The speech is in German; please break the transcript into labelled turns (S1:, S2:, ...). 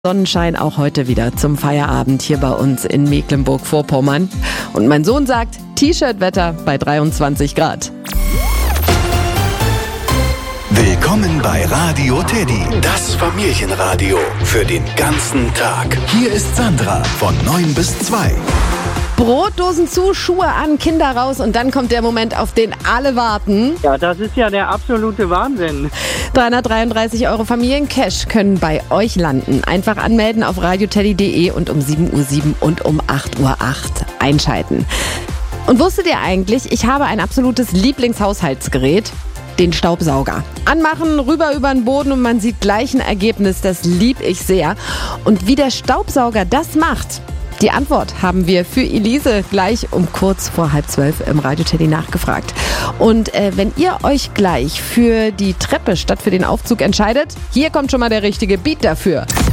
S1: Sonnenschein auch heute wieder zum Feierabend hier bei uns in Mecklenburg-Vorpommern. Und mein Sohn sagt, T-Shirt-Wetter bei 23 Grad.
S2: Willkommen bei Radio Teddy, das Familienradio für den ganzen Tag. Hier ist Sandra von 9 bis 2.
S1: Brotdosen zu, Schuhe an, Kinder raus und dann kommt der Moment, auf den alle warten.
S3: Ja, das ist ja der absolute Wahnsinn.
S1: 333 € Familiencash können bei euch landen. Einfach anmelden auf radioteddy.de und um 7:07 Uhr und um 8:08 Uhr einschalten. Und wusstet ihr eigentlich, ich habe ein absolutes Lieblingshaushaltsgerät? Den Staubsauger. Anmachen, rüber über den Boden und man sieht gleich ein Ergebnis, das lieb ich sehr. Und wie der Staubsauger das macht, die Antwort haben wir für Elise gleich um kurz vor 11:30 im Radio Teddy nachgefragt. Und wenn ihr euch gleich für die Treppe statt für den Aufzug entscheidet, hier kommt schon mal der richtige Beat dafür.